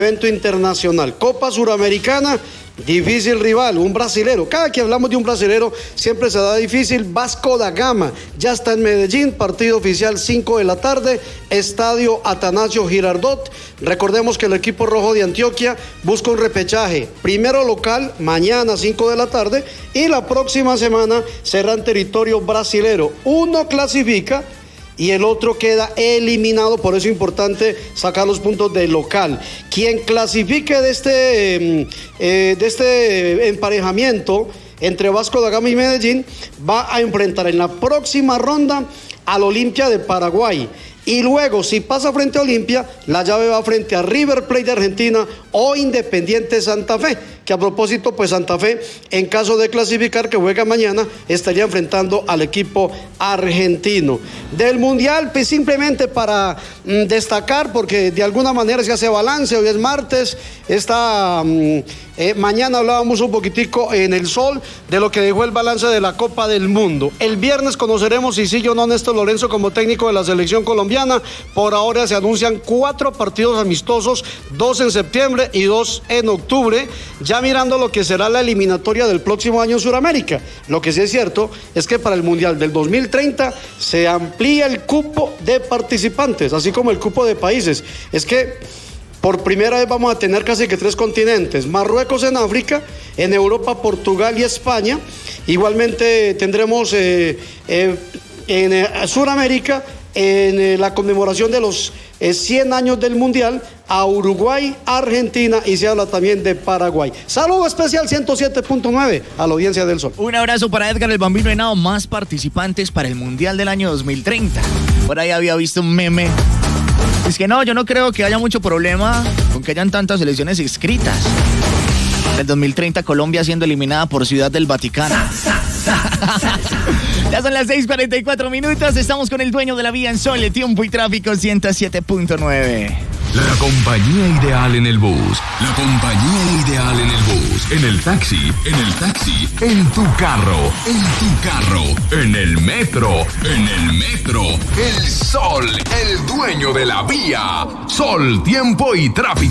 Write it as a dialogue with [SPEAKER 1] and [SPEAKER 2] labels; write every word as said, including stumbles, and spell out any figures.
[SPEAKER 1] Evento internacional, Copa Suramericana, difícil rival, un brasilero. Cada que hablamos de un brasilero siempre se da difícil. Vasco da Gama ya está en Medellín, partido oficial cinco de la tarde, estadio Atanasio Girardot. Recordemos que el equipo rojo de Antioquia busca un repechaje, primero local, mañana cinco de la tarde, y la próxima semana será en territorio brasilero. Uno clasifica y el otro queda eliminado, por eso es importante sacar los puntos del local. Quien clasifique de este, eh, de este emparejamiento entre Vasco da Gama y Medellín va a enfrentar en la próxima ronda al Olimpia de Paraguay. Y luego, si pasa frente a Olimpia, la llave va frente a River Plate de Argentina o Independiente Santa Fe, que a propósito, pues Santa Fe, en caso de clasificar, que juega mañana, estaría enfrentando al equipo argentino. Del Mundial, pues simplemente para mm, destacar, porque de alguna manera se hace balance, hoy es martes, esta, mm, eh, mañana hablábamos un poquitico en El Sol de lo que dejó el balance de la Copa del Mundo. El viernes conoceremos si sigue o no Néstor Lorenzo como técnico de la selección colombiana. Por ahora se anuncian cuatro partidos amistosos, dos en septiembre y dos en octubre, ya mirando lo que será la eliminatoria del próximo año en Sudamérica. Lo que sí es cierto es que para el Mundial del dos mil treinta se amplía el cupo de participantes, así como el cupo de países. Es que por primera vez vamos a tener casi que tres continentes: Marruecos en África, en Europa, Portugal y España. Igualmente tendremos eh, eh, en eh, Sudamérica, en eh, la conmemoración de los eh, cien años del Mundial, a Uruguay, Argentina, y se habla también de Paraguay. Saludo especial ciento siete punto nueve a la audiencia del Sol.
[SPEAKER 2] Un abrazo para Edgar el Bambino Henao. Más participantes para el Mundial del año dos mil treinta. Por ahí había visto un meme. Es que no, yo no creo que haya mucho problema con que hayan tantas selecciones inscritas. En el dos mil treinta Colombia siendo eliminada por Ciudad del Vaticano. Ya son las seis cuarenta y cuatro minutos. Estamos con el dueño de la vía en Sol, el tiempo y tráfico ciento siete punto nueve.
[SPEAKER 3] La compañía ideal en el bus. La compañía ideal en el bus. En el taxi. En el taxi. En tu carro. En tu carro. En el metro. En el metro. El Sol. El dueño de la vía. Sol, tiempo y tráfico.